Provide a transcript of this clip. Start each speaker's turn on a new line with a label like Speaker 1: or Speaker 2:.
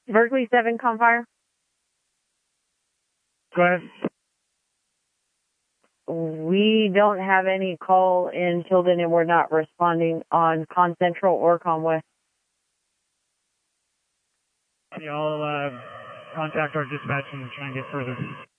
Speaker 1: Berkeley 7, Confire.
Speaker 2: Go ahead.
Speaker 1: We don't have any call in Tilden, and we're not responding on Con Central or Con West.
Speaker 2: Y'all contact our dispatch and try and get further.